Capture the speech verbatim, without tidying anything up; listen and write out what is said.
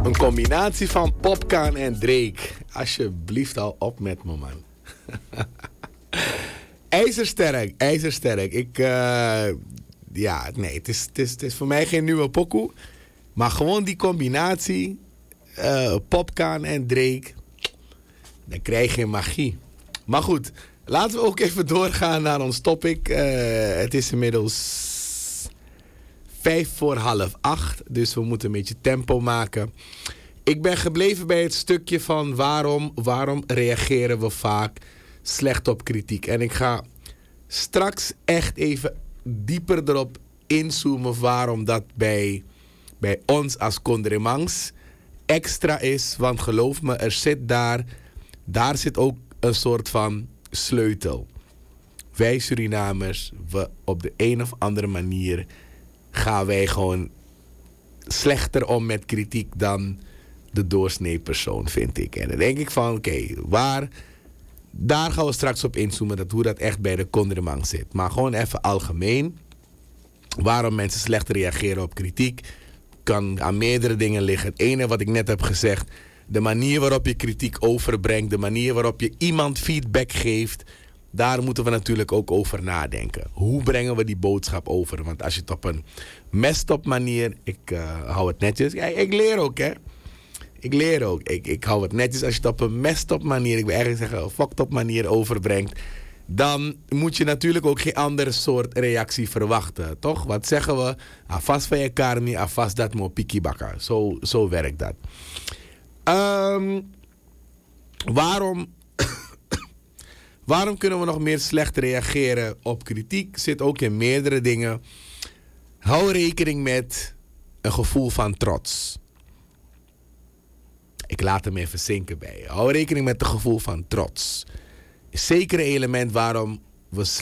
Een combinatie van Popcaan en Drake. Alsjeblieft al op met me, man. IJzersterk, ijzersterk. Ik, uh, ja, nee, het is, het, is, het is voor mij geen nieuwe pokoe. Maar gewoon die combinatie, uh, Popcaan en Drake, dan krijg je magie. Maar goed, laten we ook even doorgaan naar ons topic. Uh, het is inmiddels vijf voor half acht, dus we moeten een beetje tempo maken. Ik ben gebleven bij het stukje van waarom, waarom reageren we vaak slecht op kritiek. En ik ga straks echt even dieper erop inzoomen waarom dat bij, bij ons als Condremangs extra is. Want geloof me, er zit daar, daar zit ook een soort van sleutel. Wij Surinamers, we op de een of andere manier gaan wij gewoon slechter om met kritiek dan de doorsnee persoon, vind ik. En dan denk ik van, oké, okay, waar... Daar gaan we straks op inzoomen, dat, hoe dat echt bij de Condremang zit. Maar gewoon even algemeen. Waarom mensen slecht reageren op kritiek kan aan meerdere dingen liggen. Het ene wat ik net heb gezegd, de manier waarop je kritiek overbrengt, de manier waarop je iemand feedback geeft, daar moeten we natuurlijk ook over nadenken. Hoe brengen we die boodschap over? Want als je het op een messed up manier, ik uh, hou het netjes, ja, ik leer ook, hè. Ik leer ook. Ik, ik hou het netjes. Als je het op een messed up manier, ik wil eigenlijk zeggen, een fucked up manier overbrengt, dan moet je natuurlijk ook geen andere soort reactie verwachten, toch? Wat zeggen we? Afas van je karmi, afas dat mo piki bakka. Zo, zo werkt dat. Um, waarom, waarom kunnen we nog meer slecht reageren op kritiek? Zit ook in meerdere dingen. Hou rekening met een gevoel van trots. Ik laat hem even zinken bij je. Hou rekening met het gevoel van trots. Zeker een element waarom we